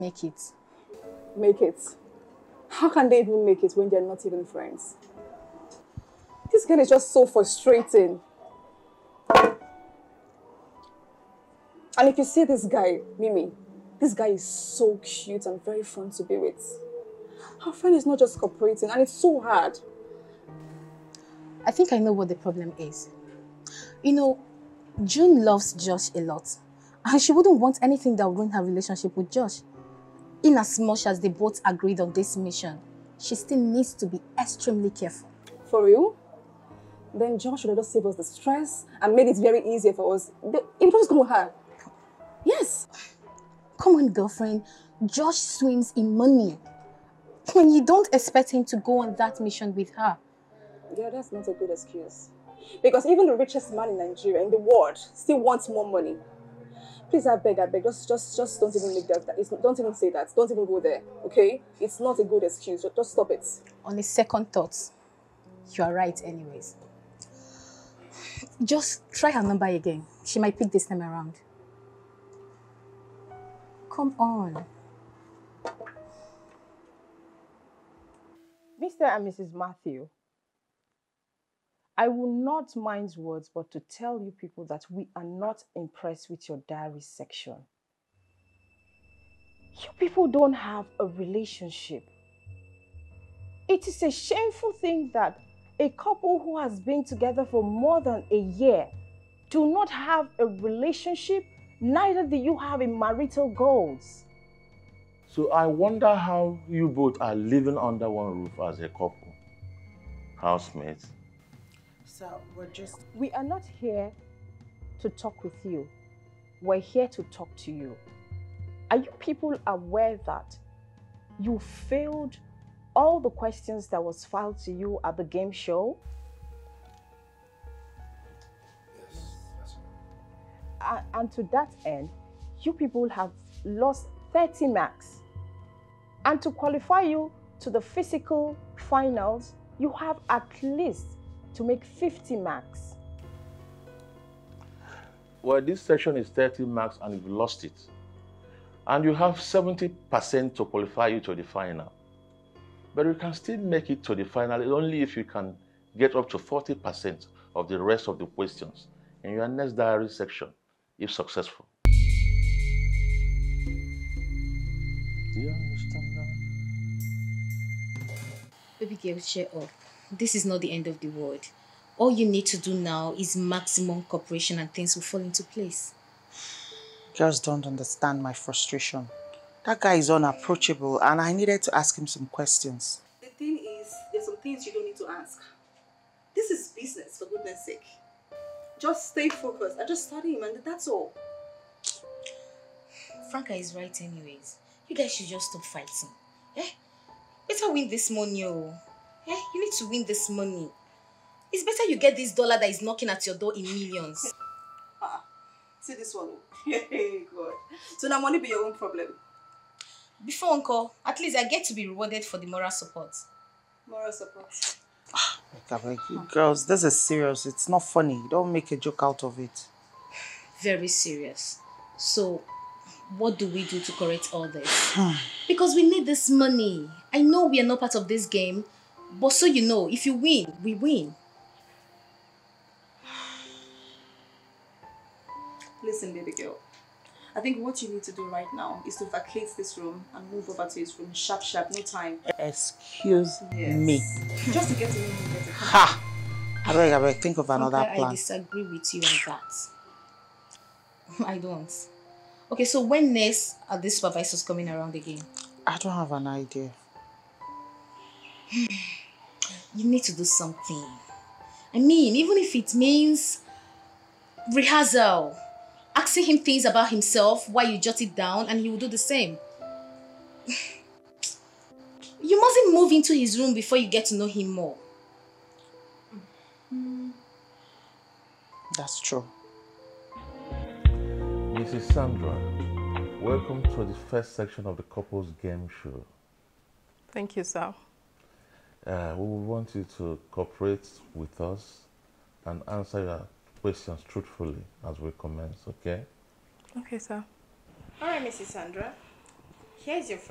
make it. Make it? How can they even make it when they're not even friends? This girl is just so frustrating. And if you see this guy, Mimi, this guy is so cute and very fun to be with. Her friend is not just cooperating, and it's so hard. I think I know what the problem is. You know, June loves Josh a lot. And she wouldn't want anything that would ruin her relationship with Josh. In as much as they both agreed on this mission, she still needs to be extremely careful. For real? Then Josh should have just saved us the stress and made it very easy for us. It was go with her. Yes. Come on, girlfriend. Josh swims in money. When you don't expect him to go on that mission with her. Yeah, that's not a good excuse. Because even the richest man in Nigeria, in the world, still wants more money. Please, I beg, just don't even make that. Don't even say that. Don't even go there, okay? It's not a good excuse. Just stop it. On a second thought, you are right anyways. Just try her number again. She might pick this time around. Come on. Mr. and Mrs. Matthew, I will not mind words but to tell you people that we are not impressed with your diary section. You people don't have a relationship. It is a shameful thing that a couple who has been together for more than a year do not have a relationship, neither do you have a marital goals. So I wonder how you both are living under one roof as a couple. Housemates. So we are not here to talk with you. We're here to talk to you. Are you people aware that you failed all the questions that was filed to you at the game show? Yes, that's right. And to that end, you people have lost 30 marks. And to qualify you to the physical finals, you have at least to make 50 marks. Well, this section is 30 marks and you've lost it. And you have 70% to qualify you to the final. But you can still make it to the final only if you can get up to 40% of the rest of the questions in your next diary section, if successful. Do you understand that? Baby girl, cheer up. This is not the end of the world. All you need to do now is maximum cooperation and things will fall into place. Girls don't understand my frustration. That guy is unapproachable and I needed to ask him some questions. The thing is, there's some things you don't need to ask. This is business, for goodness sake. Just stay focused and just study him, and that's all. Franca is right anyways. You guys should just stop fighting. Better win this money, oh. You need to win this money. It's better you get this dollar that is knocking at your door in millions. See this one. Hey, God. So now money be your own problem. Before Uncle, at least I get to be rewarded for the moral support. Moral support. Girls, this is serious. It's not funny. Don't make a joke out of it. Very serious. So, what do we do to correct all this? Because we need this money. I know we are not part of this game, but so you know, if you win, we win. Listen, baby girl. I think what you need to do right now is to vacate this room and move over to his room. Sharp, no time. Excuse me. Just to get to know him better. Ha! I beg, think of another plan. I disagree with you on that. I don't. Okay, so when next are these supervisors coming around again? I don't have an idea. You need to do something. I mean, even if it means rehearsal. Asking him things about himself while you jot it down and he will do the same. You mustn't move into his room before you get to know him more. That's true. Mrs. Sandra, welcome to the first section of the couples game show. Thank you, sir. We want you to cooperate with us and answer your questions truthfully as we commence, okay? Okay, sir. All right, Mrs. Sandra. Here's your